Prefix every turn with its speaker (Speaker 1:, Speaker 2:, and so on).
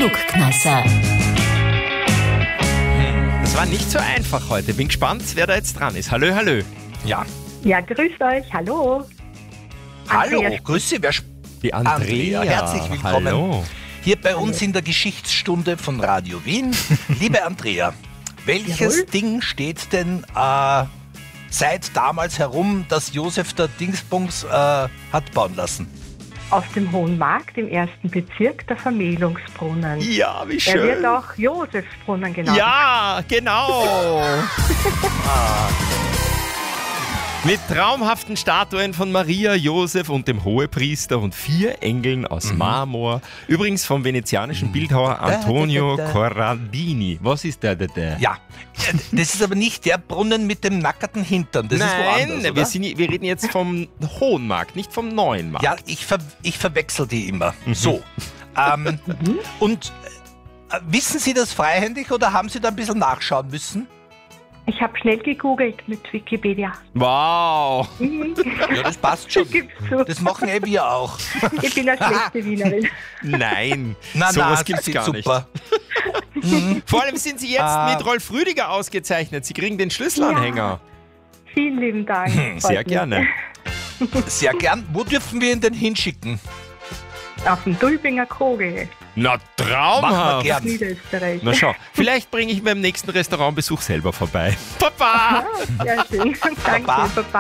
Speaker 1: Klugkneisser.
Speaker 2: Das war nicht so einfach heute. Bin gespannt, wer da jetzt dran ist. Hallo, hallo.
Speaker 3: Ja.
Speaker 4: Ja, grüßt euch. Hallo.
Speaker 3: Hallo,
Speaker 4: Andrea.
Speaker 3: grüß Sie.
Speaker 2: Die Andrea.
Speaker 3: Herzlich willkommen.
Speaker 2: Hallo.
Speaker 3: Hier bei uns in der Geschichtsstunde von Radio Wien. Liebe Andrea, welches
Speaker 4: Jawohl.
Speaker 3: Ding steht denn seit damals herum, das Josef der Dingsbums hat bauen lassen?
Speaker 4: Auf dem Hohen Markt im 1. Bezirk der Vermählungsbrunnen.
Speaker 2: Ja, wie
Speaker 4: Er
Speaker 2: schön.
Speaker 4: wird auch Josefsbrunnen genannt.
Speaker 2: Ja, genau. Mit traumhaften Statuen von Maria, Josef und dem Hohepriester und 4 Engeln aus Marmor. Übrigens vom venezianischen Bildhauer Antonio Corradini. Was ist der?
Speaker 3: Ja, das ist aber nicht der Brunnen mit dem nackerten Hintern. Das ist woanders, oder?
Speaker 2: wir reden jetzt vom Hohen Markt, nicht vom Neuen Markt.
Speaker 3: Ja, ich verwechsel die immer. So. Und wissen Sie das freihändig oder haben Sie da ein bisschen nachschauen müssen?
Speaker 4: Ich habe schnell gegoogelt mit Wikipedia.
Speaker 2: Wow.
Speaker 3: Ja, das passt schon.
Speaker 4: Gib's zu.
Speaker 3: Das machen wir auch.
Speaker 4: Ich bin eine schlechte Wienerin.
Speaker 2: Nein,
Speaker 3: Na,
Speaker 2: sowas
Speaker 3: das
Speaker 2: gibt's
Speaker 3: ist
Speaker 2: gar
Speaker 3: super.
Speaker 2: Vor allem sind Sie jetzt mit Rolf Rüdiger ausgezeichnet. Sie kriegen den Schlüsselanhänger.
Speaker 4: Vielen lieben Dank.
Speaker 2: Sehr
Speaker 4: Freut mich.
Speaker 2: gerne.
Speaker 3: Sehr gern. Wo dürfen wir ihn denn hinschicken?
Speaker 4: Auf dem Dulbinger Kogel,
Speaker 2: Na,
Speaker 3: Machen wir
Speaker 2: traumhaft.
Speaker 3: gern.
Speaker 4: Niederösterreich.
Speaker 2: Na schau, vielleicht bringe ich beim nächsten Restaurantbesuch selber vorbei. Papa!
Speaker 4: Sehr schön. Danke,
Speaker 3: Baba.
Speaker 4: Papa.